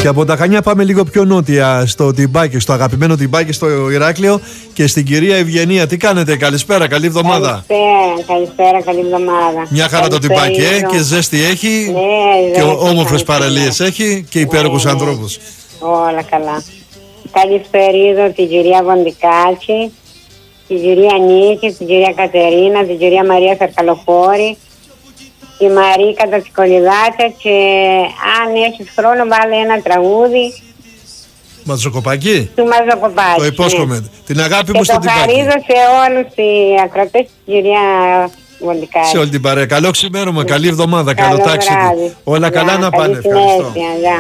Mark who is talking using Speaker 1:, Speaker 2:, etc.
Speaker 1: Και από τα Χανιά πάμε λίγο πιο νότια, στο Τιμπάκι, στο αγαπημένο Τιμπάκι στο Ηράκλειο και στην κυρία Ευγενία. Τι κάνετε, καλησπέρα, καλή εβδομάδα.
Speaker 2: Καλησπέρα, καλή εβδομάδα.
Speaker 1: Μια χαρά το Τιμπάκι, και ζέστη έχει,
Speaker 2: ναι,
Speaker 1: και όμορφες παραλίες έχει και υπέροχους ανθρώπους.
Speaker 2: Όλα καλά. Καλησπέρα την κυρία Βοντικάκη, την κυρία Νίκη, την κυρία Κατερίνα, την κυρία Μαρία Σαρκαλοφόρη, τη Μαρίκα τα Τσικολιδάκια και αν έχεις χρόνο βάλε ένα τραγούδι.
Speaker 1: Μαζοκοπάκι.
Speaker 2: Του Μαζοκοπάκι.
Speaker 1: Το υπόσχομαι. Ναι. Την αγάπη
Speaker 2: και
Speaker 1: μου στον Τιμπάκι.
Speaker 2: Και το χαρίζω σε όλους οι ακροατές της κυρία Βοντικάκη.
Speaker 1: Σε όλη την παρέα. Καλό ξημέρωμα, καλή εβδομάδα, καλό ταξίδι. Όλα καλά να πάνε. Ευχαριστώ.